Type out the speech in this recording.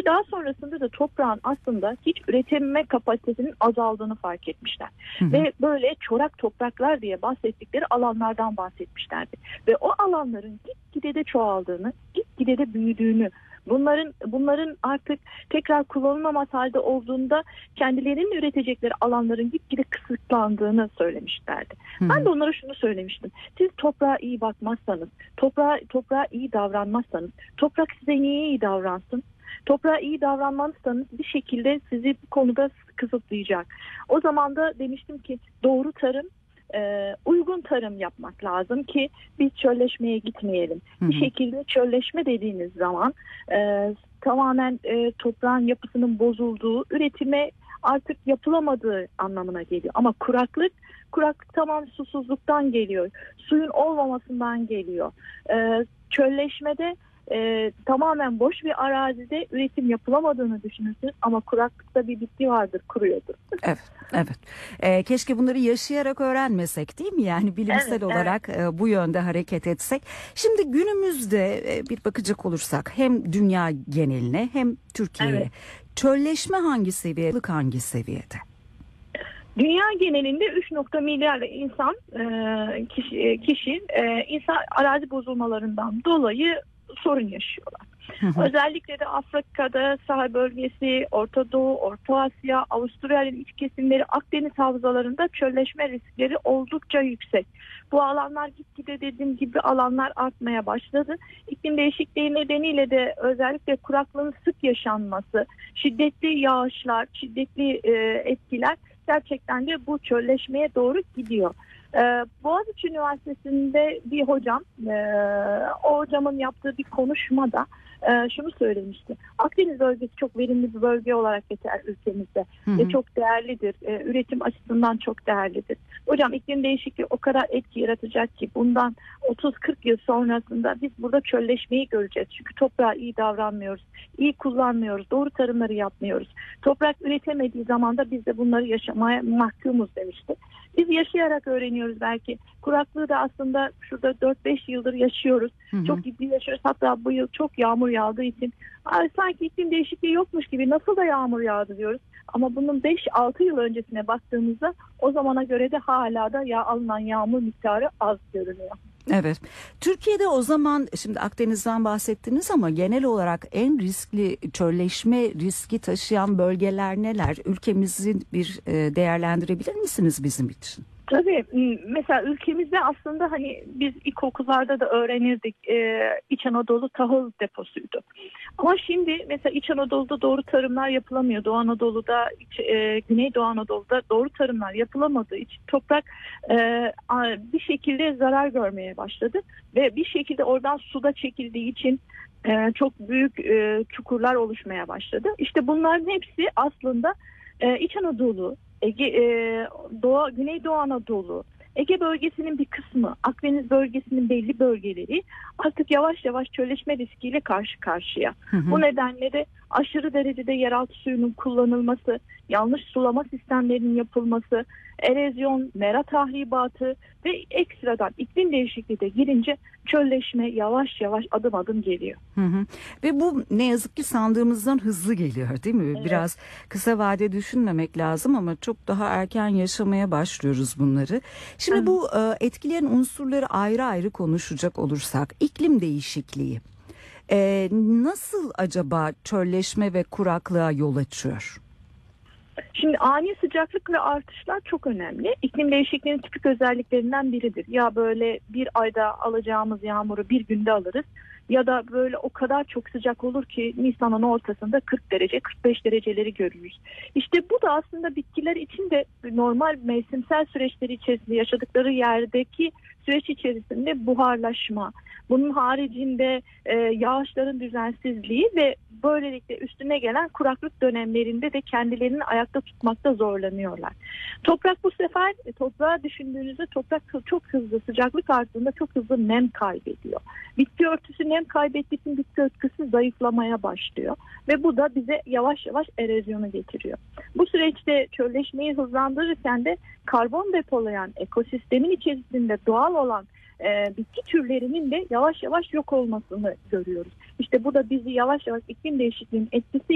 daha sonrasında da toprağın aslında hiç üretilme kapasitesinin azaldığını fark etmişler. Ve böyle çorak topraklar diye bahsettikleri alanlardan bahsetmişlerdi. Ve o alanların gitgide de çoğaldığını, gitgide de büyüdüğünü, bunların artık tekrar kullanılamaz halde olduğunda kendilerinin üretecekleri alanların gitgide kısıtlandığını söylemişlerdi. Ben de onlara şunu söylemiştim. Siz toprağa iyi bakmazsanız, toprağa iyi davranmazsanız, toprak size niye iyi davransın? Toprağa iyi davranmazsanız bir şekilde sizi bu konuda kısıtlayacak. O zaman da demiştim ki doğru tarım, uygun tarım yapmak lazım ki biz çölleşmeye gitmeyelim. Bir şekilde çölleşme dediğiniz zaman tamamen toprağın yapısının bozulduğu, üretime artık yapılamadığı anlamına geliyor. Ama kuraklık tamam susuzluktan geliyor. Suyun olmamasından geliyor. Çölleşmede tamamen boş bir arazide üretim yapılamadığını düşünürsünüz ama kuraklıkta bir bitki vardır, kuruyordur. Evet. Keşke bunları yaşayarak öğrenmesek, değil mi? Yani bilimsel olarak bu yönde hareket etsek. Şimdi günümüzde bir bakacak olursak hem dünya geneline hem Türkiye'ye çölleşme hangi seviyede, hangi seviyede? Dünya genelinde 3 milyar insan kişi arazi bozulmalarından dolayı sorun yaşıyorlar. Özellikle de Afrika'da Sahel bölgesi, Orta Doğu, Orta Asya, Avustralya'nın iç kesimleri, Akdeniz havzalarında çölleşme riskleri oldukça yüksek. Bu alanlar gitgide dediğim gibi alanlar artmaya başladı. İklim değişikliği nedeniyle de özellikle kuraklığın sık yaşanması, şiddetli yağışlar, şiddetli etkiler gerçekten de bu çölleşmeye doğru gidiyor. Boğaziçi Üniversitesi'nde bir hocam, o hocamın yaptığı bir konuşmada şunu söylemişti. Akdeniz bölgesi çok verimli bir bölge olarak geçer ülkemizde ve çok değerlidir. Üretim açısından çok değerlidir. Hocam iklim değişikliği o kadar etki yaratacak ki bundan 30-40 yıl sonrasında biz burada çölleşmeyi göreceğiz. Çünkü toprağa iyi davranmıyoruz, iyi kullanmıyoruz, doğru tarımları yapmıyoruz. Toprak üretemediği zaman da biz de bunları yaşamaya mahkumuz demişti. Biz yaşayarak öğreniyoruz belki. Kuraklığı da aslında şurada 4-5 yıldır yaşıyoruz. Çok ciddi yaşıyoruz. Hatta bu yıl çok yağmur yağdığı için sanki iklim değişikliği yokmuş gibi nasıl da yağmur yağdı diyoruz. Ama bunun 5-6 yıl öncesine baktığımızda o zamana göre de hala da alınan yağmur miktarı az görünüyor. Evet. Türkiye'de o zaman şimdi Akdeniz'den bahsettiniz ama genel olarak en riskli çölleşme riski taşıyan bölgeler neler? Ülkemizi bir değerlendirebilir misiniz bizim için? Tabii. Mesela ülkemizde aslında hani biz ilkokullarda da öğrenirdik. İç Anadolu tahıl deposuydu. Ama şimdi mesela İç Anadolu'da doğru tarımlar yapılamıyor. Doğu Anadolu'da, Güneydoğu Anadolu'da doğru tarımlar yapılamadığı için toprak bir şekilde zarar görmeye başladı. Ve bir şekilde oradan suda çekildiği için çok büyük çukurlar oluşmaya başladı. İşte bunların hepsi aslında İç Anadolu, Güneydoğu Anadolu, Ege bölgesinin bir kısmı, Akdeniz bölgesinin belli bölgeleri artık yavaş yavaş çölleşme riskiyle karşı karşıya. Bu nedenle de aşırı derecede yeraltı suyunun kullanılması, yanlış sulama sistemlerinin yapılması, erozyon, mera tahribatı ve ekstradan iklim değişikliği de girince çölleşme yavaş yavaş adım adım geliyor. Ve bu ne yazık ki sandığımızdan hızlı geliyor, değil mi? Evet. Biraz kısa vade düşünmemek lazım ama çok daha erken yaşamaya başlıyoruz bunları. Şimdi bu etkileyen unsurları ayrı ayrı konuşacak olursak iklim değişikliği nasıl acaba çölleşme ve kuraklığa yol açıyor? Şimdi ani sıcaklık ve artışlar çok önemli. İklim değişikliğinin tipik özelliklerinden biridir. Ya böyle bir ayda alacağımız yağmuru bir günde alırız ya da böyle o kadar çok sıcak olur ki Nisan'ın ortasında 40 derece 45 dereceleri görürüz. İşte bu da aslında bitkiler için de normal mevsimsel süreçleri içerisinde yaşadıkları yerdeki süreç içerisinde buharlaşma, bunun haricinde yağışların düzensizliği ve böylelikle üstüne gelen kuraklık dönemlerinde de kendilerini ayakta tutmakta zorlanıyorlar. Toprak bu sefer toprağı düşündüğünüzde toprak çok hızlı sıcaklık arttığında çok hızlı nem kaybediyor. Bitki örtüsü nem kaybettiği için bitki örtüsü zayıflamaya başlıyor ve bu da bize yavaş yavaş erozyonu getiriyor. Bu süreçte çölleşmeyi hızlandırırken de karbon depolayan ekosistemin içerisinde doğal olan bitki türlerinin de yavaş yavaş yok olmasını görüyoruz. İşte bu da bizi yavaş yavaş iklim değişikliğinin etkisi